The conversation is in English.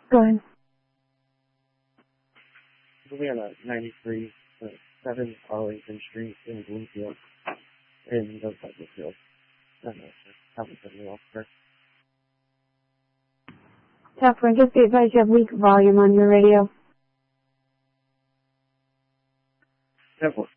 Go ahead. We'll be on a 93.7 Arlington Street in Bloomfield, in the Douglasville. Hamilton, New York. Taffer, just be advised you have weak volume on your radio. Temple.